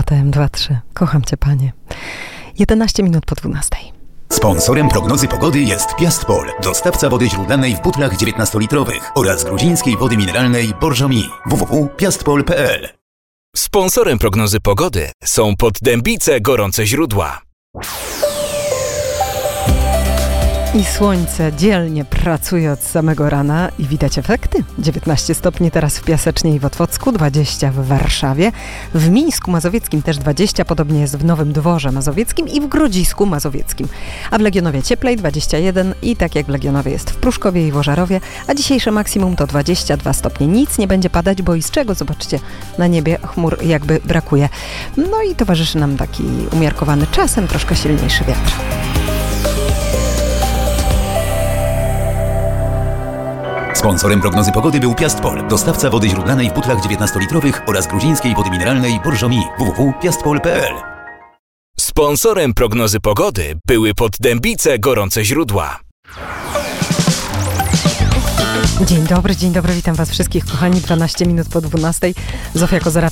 Beata M23. Kocham Cię, Panie. 11 minut po 12. Sponsorem prognozy pogody jest Piastpol, dostawca wody źródlanej w butlach 19-litrowych oraz gruzińskiej wody mineralnej Borżomi. www.piastpol.pl. Sponsorem prognozy pogody są Poddębice Gorące Źródła. I słońce dzielnie pracuje od samego rana i widać efekty. 19 stopni teraz w Piasecznie i w Otwocku, 20 w Warszawie, w Mińsku Mazowieckim też 20, podobnie jest w Nowym Dworze Mazowieckim i w Grodzisku Mazowieckim. A w Legionowie cieplej 21 i tak jak w Legionowie jest w Pruszkowie i w Ożarowie, a dzisiejsze maksimum to 22 stopnie. Nic nie będzie padać, bo i z czego, zobaczcie, na niebie chmur jakby brakuje. No i towarzyszy nam taki umiarkowany, czasem troszkę silniejszy wiatr. Sponsorem prognozy pogody był Piastpol, dostawca wody źródlanej w butlach 19-litrowych oraz gruzińskiej wody mineralnej Borżomi. www.piastpol.pl. Sponsorem prognozy pogody były Poddębice Gorące Źródła. Dzień dobry, witam Was wszystkich, kochani. 12 minut po 12. Zofia Kozera